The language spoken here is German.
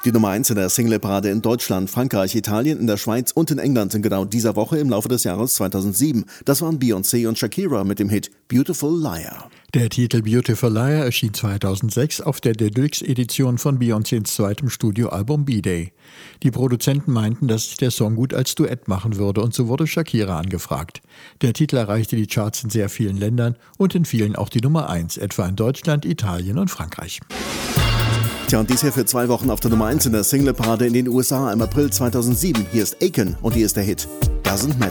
Die Nummer 1 in der Singleparade in Deutschland, Frankreich, Italien, in der Schweiz und in England in genau dieser Woche im Laufe des Jahres 2007. Das waren Beyoncé und Shakira mit dem Hit Beautiful Liar. Der Titel Beautiful Liar erschien 2006 auf der Deluxe-Edition von Beyoncés zweitem Studioalbum B-Day. Die Produzenten meinten, dass sich der Song gut als Duett machen würde und so wurde Shakira angefragt. Der Titel erreichte die Charts in sehr vielen Ländern und in vielen auch die Nummer 1, etwa in Deutschland, Italien und Frankreich. Tja, und dies hier für 2 Wochen auf der Nummer 1 in der Singleparade in den USA im April 2007. Hier ist Aiken und hier ist der Hit Doesn't Matter.